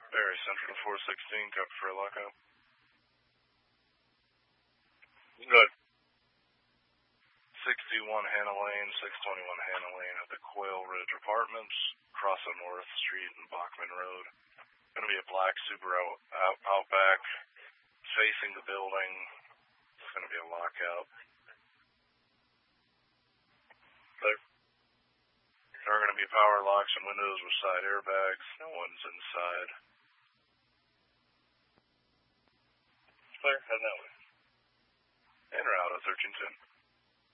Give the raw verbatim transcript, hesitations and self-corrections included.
Barry Central four sixteen, copy for a lockout. Good. sixty-one Hannah Lane, six twenty-one Hannah Lane at the Quail Ridge Apartments, crossing North Street and Bachman Road. Going to be a black Subaru out, Outback facing the building. It's going to be a lockout. Clear. There are going to be power locks and windows with side airbags. No one's inside. Clear. Heading that way. En route at thirteen ten.